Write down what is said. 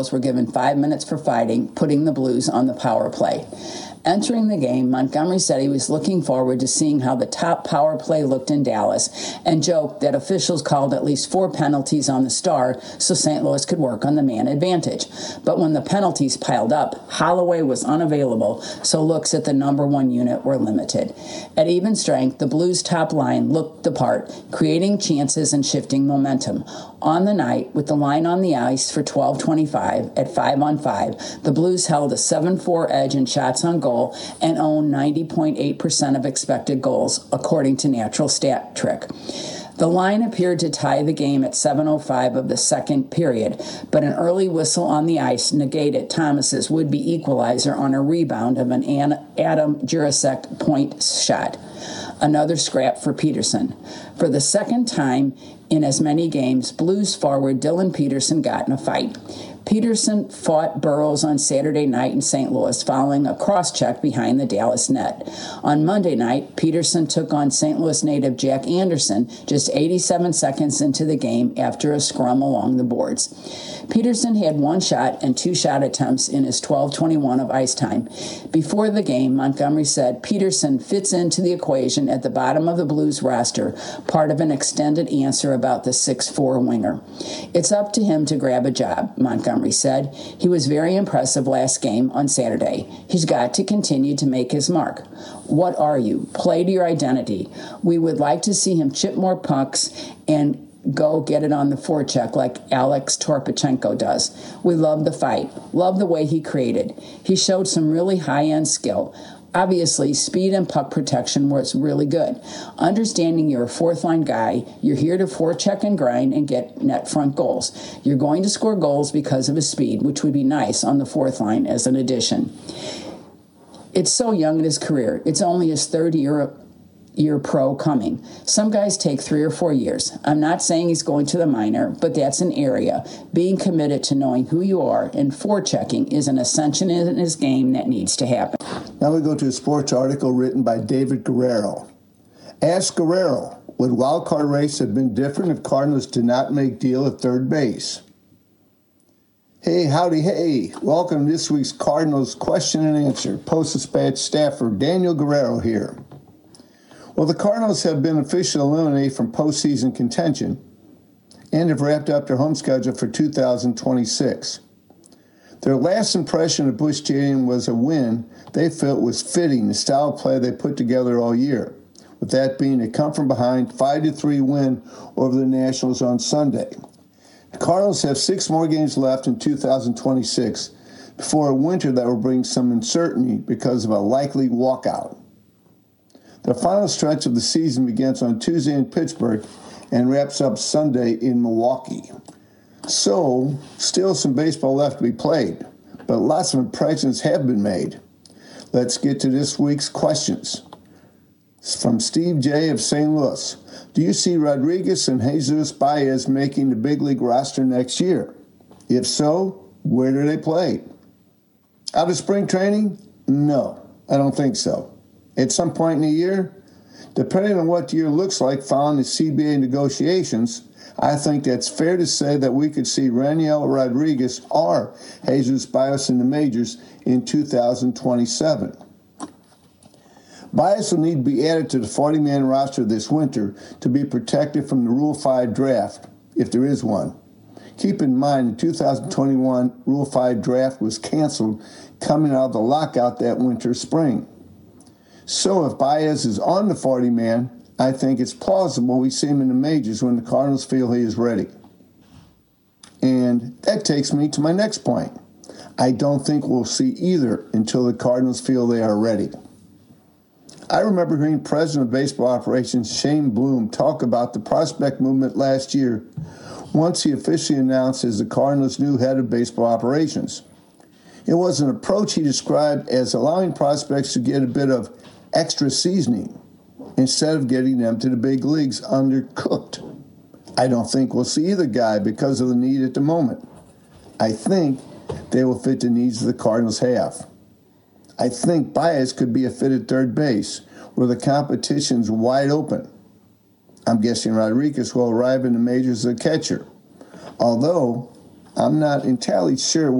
were given 5 minutes for fighting, putting the Blues on the power play. Entering the game, Montgomery said he was looking forward to seeing how the top power play looked in Dallas and joked that officials called at least 4 penalties on the Star so St. Louis could work on the man advantage. But when the penalties piled up, Holloway was unavailable, so looks at the number 1 unit were limited. At even strength, the Blues' top line looked the part, creating chances and shifting momentum. On the night, with the line on the ice for 12:25 at 5-on-5, the Blues held a 7-4 edge in shots on goal and owned 90.8% of expected goals, according to Natural Stat Trick. The line appeared to tie the game at 7:05 of the second period, but an early whistle on the ice negated Thomas's would-be equalizer on a rebound of an Adam Jurasek point shot. Another scrap for Peterson. For the second time in as many games, Blues forward Dylan Peterson got in a fight. Peterson fought Burroughs on Saturday night in St. Louis following a cross-check behind the Dallas net. On Monday night, Peterson took on St. Louis native Jack Anderson just 87 seconds into the game after a scrum along the boards. Peterson had 1 shot and 2 shot attempts in his 12:21 of ice time. Before the game, Montgomery said Peterson fits into the equation at the bottom of the Blues roster, part of an extended answer about the 6'4 winger. It's up to him to grab a job, Montgomery said. He was very impressive last game on Saturday. He's got to continue to make his mark. What are you? Play to your identity. We would like to see him chip more pucks and go get it on the forecheck like Alex Torpachenko does. We love the fight. Love the way he created. He showed some really high-end skill. Obviously, speed and puck protection was really good. Understanding you're a fourth-line guy, you're here to forecheck and grind and get net front goals. You're going to score goals because of his speed, which would be nice on the fourth line as an addition. It's so young in his career. It's only his third year pro coming. Some guys take 3 or 4 years. I'm not saying he's going to the minor, but that's an area. Being committed to knowing who you are and forechecking is an ascension in his game that needs to happen. Now we go to a sports article written by David Guerrero. Ask Guerrero, would wildcard race have been different if Cardinals did not make deal at third base? Hey, howdy, hey. Welcome to this week's Cardinals Question and Answer. Post-Dispatch staffer Daniel Guerrero here. Well, the Cardinals have been officially eliminated from postseason contention and have wrapped up their home schedule for 2026. Their last impression of Busch Stadium was a win they felt was fitting the style of play they put together all year, with that being a come-from-behind 5-3 win over the Nationals on Sunday. The Cardinals have 6 more games left in 2026 before a winter that will bring some uncertainty because of a likely walkout. The final stretch of the season begins on Tuesday in Pittsburgh and wraps up Sunday in Milwaukee. So, still some baseball left to be played, but lots of impressions have been made. Let's get to this week's questions. It's from Steve J. of St. Louis. Do you see Rodriguez and Jesus Baez making the big league roster next year? If so, where do they play? Out of spring training? No, I don't think so. At some point in the year, depending on what the year looks like following the CBA negotiations, I think that's fair to say that we could see Raniel Rodriguez or Jesus Baez in the majors in 2027. Baez will need to be added to the 40-man roster this winter to be protected from the Rule 5 draft, if there is one. Keep in mind, the 2021 Rule 5 draft was canceled coming out of the lockout that winter-spring. So if Baez is on the 40-man, I think it's plausible we see him in the majors when the Cardinals feel he is ready. And that takes me to my next point. I don't think we'll see either until the Cardinals feel they are ready. I remember hearing President of Baseball Operations Shane Bloom talk about the prospect movement last year once he officially announced as the Cardinals' new head of baseball operations. It was an approach he described as allowing prospects to get a bit of extra seasoning instead of getting them to the big leagues undercooked. I don't think we'll see either guy because of the need at the moment. I think they will fit the needs the Cardinals have. I think Baez could be a fit at third base, where the competition's wide open. I'm guessing Rodriguez will arrive in the majors as a catcher, although I'm not entirely sure